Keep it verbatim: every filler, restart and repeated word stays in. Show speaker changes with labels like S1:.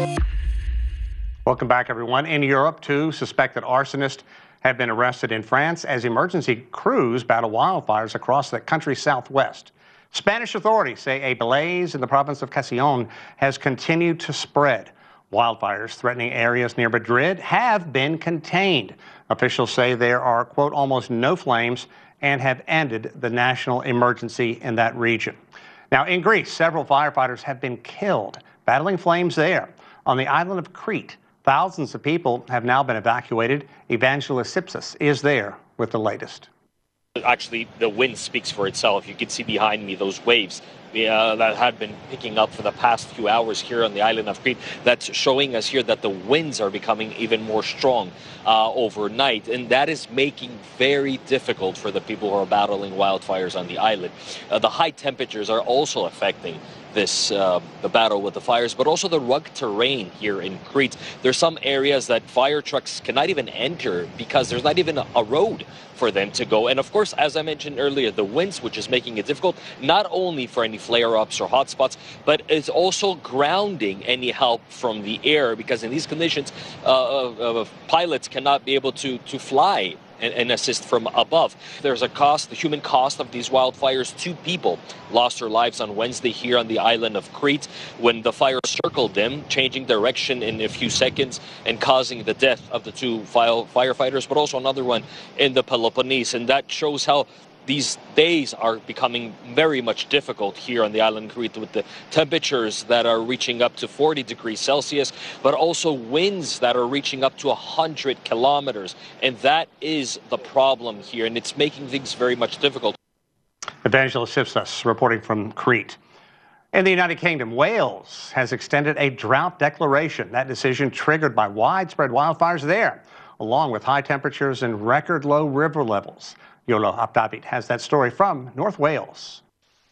S1: Welcome back, everyone. In Europe, two suspected arsonists have been arrested in France as emergency crews battle wildfires across the country's southwest. Spanish authorities say a blaze in the province of Castillon has continued to spread. Wildfires threatening areas near Madrid have been contained. Officials say there are, quote, almost no flames and have ended the national emergency in that region. Now, in Greece, several firefighters have been killed battling flames there. On the island of Crete, thousands of people have now been evacuated. Evangelos Sipsas is there with the latest.
S2: Actually, the wind speaks for itself. You can see behind me those waves uh, that had been picking up for the past few hours here on the island of Crete. That's showing us here that the winds are becoming even more strong uh, overnight, and that is making very difficult for the people who are battling wildfires on the island. Uh, the high temperatures are also affecting this uh, the battle with the fires, but also the rugged terrain here in Crete. There's some areas that fire trucks cannot even enter because there's not even a, a road for them to go. And of course, as I mentioned earlier, the winds, which is making it difficult, not only for any flare-ups or hotspots, but it's also grounding any help from the air, because in these conditions, uh, uh, pilots cannot be able to, to fly and, and assist from above. There's a cost, the human cost of these wildfires. Two people lost their lives on Wednesday here on the island of Crete when the fire circled them, changing direction in a few seconds and causing the death of the two firefighters, but also another one in the Peloponnese. And that shows how these days are becoming very much difficult here on the island of Crete, with the temperatures that are reaching up to forty degrees Celsius, but also winds that are reaching up to one hundred kilometers. And that is the problem here, and it's making things very much difficult.
S1: Evangelos Sipsas reporting from Crete. In the United Kingdom, Wales has extended a drought declaration. That decision triggered by widespread wildfires there, along with high temperatures and record low river levels. Yolo Abdabit has that story from North Wales.